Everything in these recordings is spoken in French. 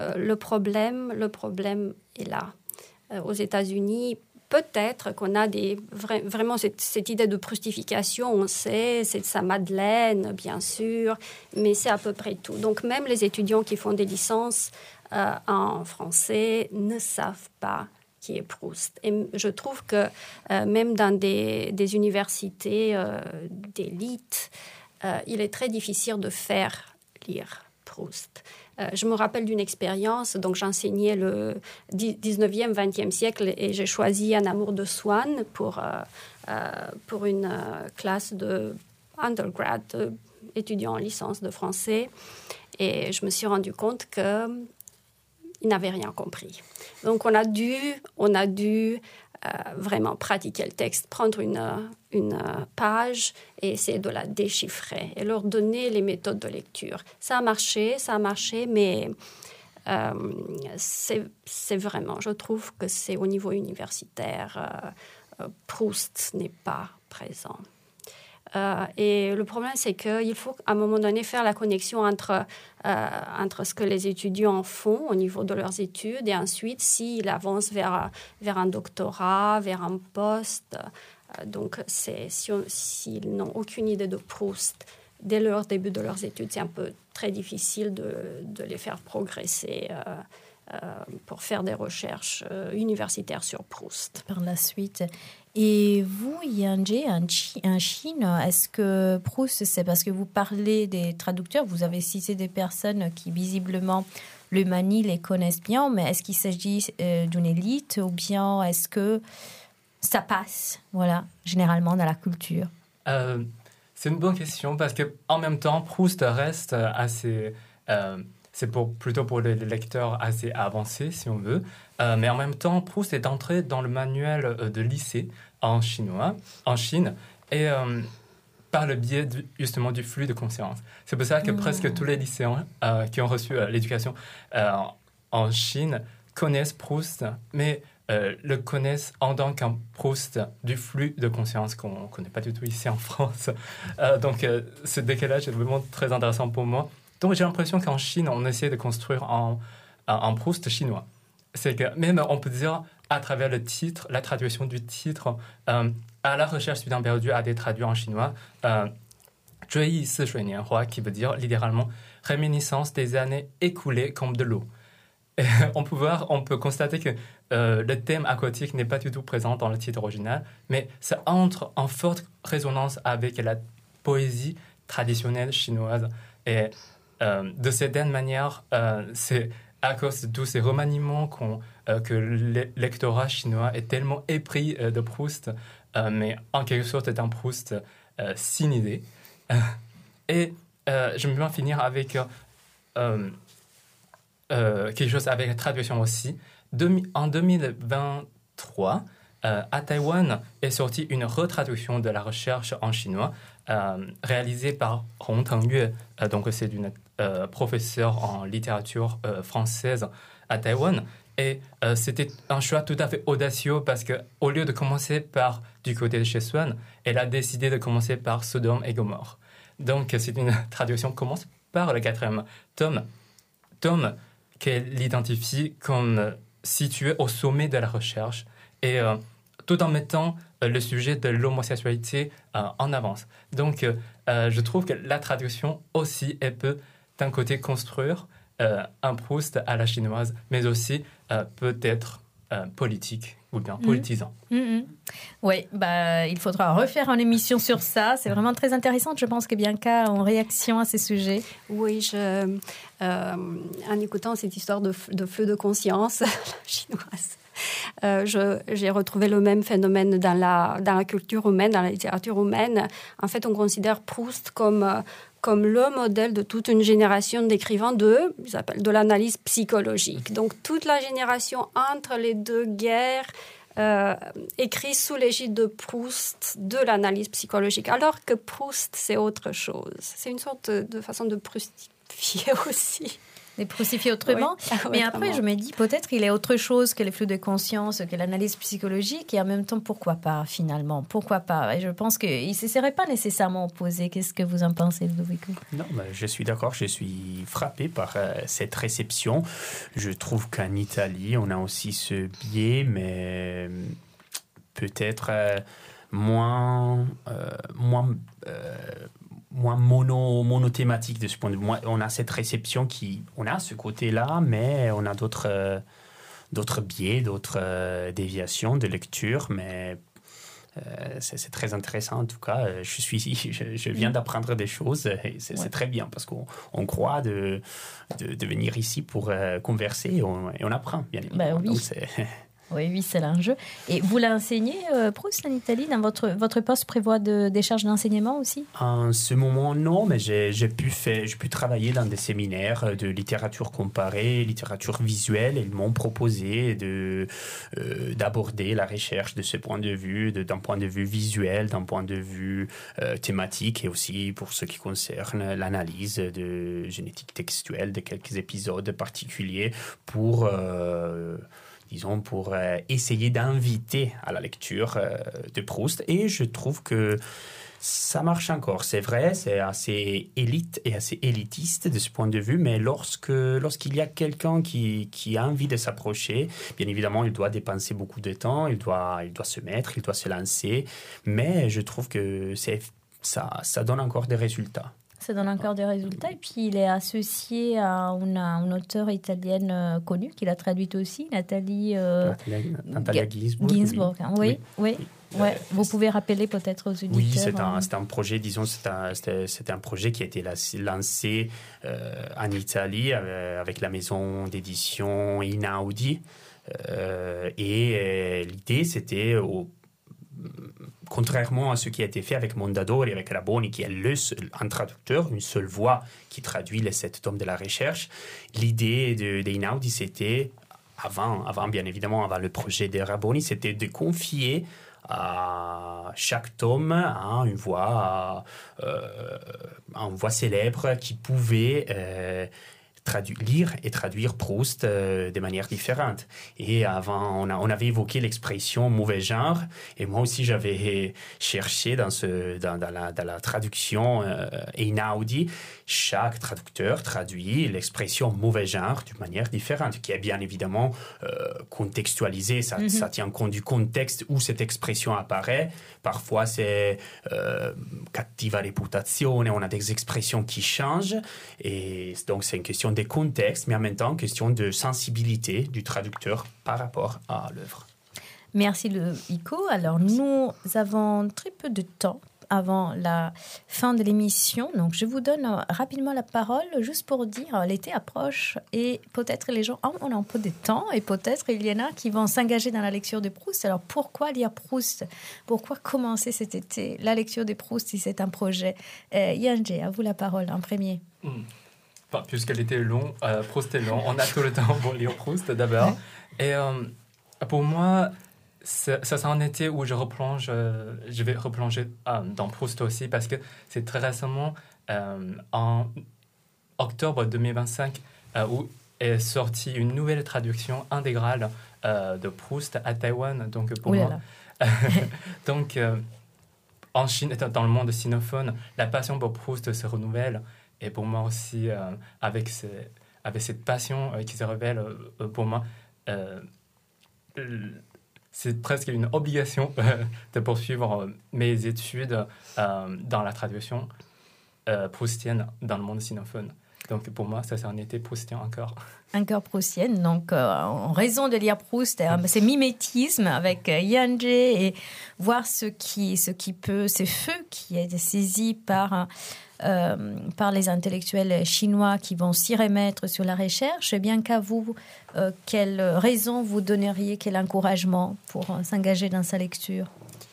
le problème est là. Aux États-Unis, peut-être qu'on a vraiment cette idée de proustification, on sait, c'est de sa Madeleine, bien sûr, mais c'est à peu près tout. Donc même les étudiants qui font des licences en français ne savent pas qui est Proust. Et je trouve que même dans des universités d'élite, il est très difficile de faire lire Proust. Je me rappelle d'une expérience, donc j'enseignais le 19e, 20e siècle et j'ai choisi Un amour de Swann pour une classe de undergrad, étudiants en licence de français. Et je me suis rendu compte qu'ils n'avaient rien compris. Donc on a dû vraiment pratiquer le texte, prendre une page et essayer de la déchiffrer et leur donner les méthodes de lecture. Ça a marché, mais c'est vraiment, je trouve que c'est au niveau universitaire, Proust n'est pas présent. Et le problème, c'est qu'il faut à un moment donné faire la connexion entre ce que les étudiants font au niveau de leurs études et ensuite s'ils avancent vers un doctorat, vers un poste. Donc, s'ils n'ont aucune idée de Proust dès leur début de leurs études, c'est un peu très difficile de les faire progresser pour faire des recherches universitaires sur Proust. Par la suite. Et vous, Yanje, en Chine, est-ce que Proust, c'est parce que vous parlez des traducteurs, vous avez cité des personnes qui visiblement le manient, les connaissent bien, mais est-ce qu'il s'agit d'une élite ou bien est-ce que ça passe, voilà, généralement dans la culture? C'est une bonne question parce qu'en même temps, Proust reste assez... c'est plutôt pour les lecteurs assez avancés, si on veut. Mais en même temps, Proust est entré dans le manuel de lycée en Chine, et par le biais justement du flux de conscience. C'est pour ça que presque tous les lycéens qui ont reçu l'éducation en Chine connaissent Proust, mais le connaissent en tant qu'un Proust du flux de conscience qu'on ne connaît pas du tout ici en France. Donc ce décalage est vraiment très intéressant pour moi. Donc j'ai l'impression qu'en Chine, on essaie de construire un Proust chinois. C'est que même, on peut dire, à travers le titre, la traduction du titre, à la recherche du temps perdu a été traduit en chinois, 追忆似水年华, qui veut dire littéralement réminiscence des années écoulées comme de l'eau. Et on peut constater que le thème aquatique n'est pas du tout présent dans le titre original, mais ça entre en forte résonance avec la poésie traditionnelle chinoise. Et de certaine manière, c'est à cause de tous ces remaniements que le lectorat chinois est tellement épris de Proust, mais en quelque sorte est un Proust sin idée. Et j'aimerais bien finir avec quelque chose avec la traduction aussi. En 2023, à Taïwan est sortie une retraduction de la recherche en chinois réalisée par Hong Tengyue. Donc c'est une professeure en littérature française à Taïwan. Et c'était un choix tout à fait audacieux parce qu'au lieu de commencer par du côté de chez Swann, elle a décidé de commencer par Sodome et Gomorrhe. Donc c'est une traduction qui commence par le 4e tome qu'elle identifie comme situé au sommet de la recherche et tout en mettant le sujet de l'homosexualité en avance. Donc je trouve que la traduction aussi, elle peut d'un côté construire un Proust à la chinoise, mais aussi peut-être politique ou bien politisant. Oui, il faudra refaire une émission sur ça. C'est vraiment très intéressant. Je pense que Bianca, en réaction à ces sujets. Oui, en écoutant cette histoire de feu de conscience chinoise, j'ai retrouvé le même phénomène dans la culture humaine, dans la littérature humaine. En fait, on considère Proust comme le modèle de toute une génération d'écrivains ils appellent de l'analyse psychologique. Donc, toute la génération entre les deux guerres écrit sous l'égide de Proust de l'analyse psychologique, alors que Proust, c'est autre chose. C'est une sorte de façon de proustifier aussi. les proustifier autrement. Oui, mais après, je me dis, peut-être il est autre chose que les flux de conscience, que l'analyse psychologique, et en même temps, pourquoi pas, finalement? Pourquoi pas? Et je pense qu'ils ne se seraient pas nécessairement opposés. Qu'est-ce que vous en pensez, Ludovico? Non, je suis d'accord, je suis frappé par cette réception. Je trouve qu'en Italie, on a aussi ce biais, mais peut-être moins monothématique de ce point de vue. On a cette réception on a ce côté-là, mais on a d'autres biais, d'autres déviations de lecture, mais c'est très intéressant en tout cas. Je viens d'apprendre des choses et c'est très bien parce qu'on croit de venir ici pour converser et on apprend, bien évidemment. Oui. Donc, Oui, c'est l'enjeu. Et vous l'enseignez, Proust, en Italie? Dans votre poste prévoit des charges d'enseignement aussi? En ce moment, non, mais j'ai pu travailler dans des séminaires de littérature comparée, littérature visuelle, et ils m'ont proposé d'aborder la recherche de ce point de vue, d'un point de vue visuel, d'un point de vue thématique, et aussi pour ce qui concerne l'analyse de génétique textuelle de quelques épisodes particuliers pour essayer d'inviter à la lecture de Proust. Et je trouve que ça marche encore. C'est vrai, c'est assez élite et assez élitiste de ce point de vue, mais lorsqu'il y a quelqu'un qui a envie de s'approcher, bien évidemment, il doit dépenser beaucoup de temps, il doit se mettre, il doit se lancer, mais je trouve que ça donne encore des résultats. Ça donne encore des résultats. Et puis, il est associé à une auteure italienne connue, qu'il a traduite aussi, Natalia Ginzburg. Oui. Ouais. Vous pouvez rappeler peut-être aux auditeurs. Oui, c'est un projet, disons, c'est un projet qui a été lancé en Italie avec la maison d'édition Einaudi. Et l'idée, c'était contrairement à ce qui a été fait avec Mondadori et avec Raboni, qui est un traducteur, une seule voix qui traduit les 7 tomes de la recherche, l'idée d'Einaudi, c'était, bien évidemment, avant le projet de Raboni, c'était de confier à chaque tome une voix célèbre qui pouvait lire et traduire Proust de manière différente. Et avant, on avait évoqué l'expression mauvais genre, et moi aussi j'avais cherché dans la traduction Einaudi, chaque traducteur traduit l'expression mauvais genre d'une manière différente, qui est bien évidemment contextualisée, ça tient compte du contexte où cette expression apparaît. Parfois c'est cattiva reputazione, on a des expressions qui changent, et donc c'est une question des contextes, mais en même temps, question de sensibilité du traducteur par rapport à l'œuvre. Merci Ludovico. Alors, nous avons très peu de temps avant la fin de l'émission, donc je vous donne rapidement la parole juste pour dire l'été approche et peut-être les gens ont un peu de temps et peut-être il y en a qui vont s'engager dans la lecture de Proust. Alors, pourquoi lire Proust? Pourquoi commencer cet été la lecture de Proust si c'est un projet? Yanje, à vous la parole en premier. Puisque l'été est long, Proust est long, on a tout le temps pour lire Proust d'abord. Et pour moi, c'est un été où je vais replonger dans Proust aussi, parce que c'est très récemment, en octobre 2025, où est sortie une nouvelle traduction intégrale de Proust à Taïwan. Donc pour moi, donc en Chine, dans le monde sinophone, la passion pour Proust se renouvelle. Et pour moi aussi, avec cette passion qui se révèle, pour moi, c'est presque une obligation de poursuivre mes études dans la traduction proustienne dans le monde sinophone. Donc pour moi, ça c'est un été proustien encore. Encore proustienne, donc en raison de lire Proust, c'est mimétisme avec Yanje et voir ce feu qui est saisi par les intellectuels chinois qui vont s'y remettre sur la recherche. Bien qu'à vous, quelle raison vous donneriez, quel encouragement pour s'engager dans sa lecture?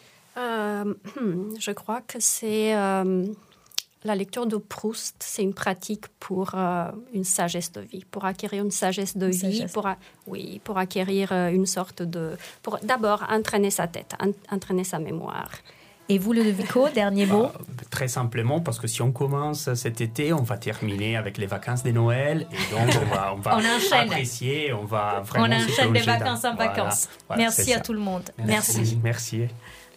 Je crois que c'est la lecture de Proust, c'est une pratique pour une sagesse de vie, pour acquérir une sagesse de vie, pour acquérir une sorte pour d'abord entraîner sa tête, entraîner sa mémoire. Et vous, Ludovico, dernier mot? très simplement parce que si on commence cet été, on va terminer avec les vacances de Noël et donc on va On enchaîne. apprécier, on va vraiment On se enchaîne des plonger vacances en vacances. Voilà, Merci c'est à ça. tout le monde. Merci.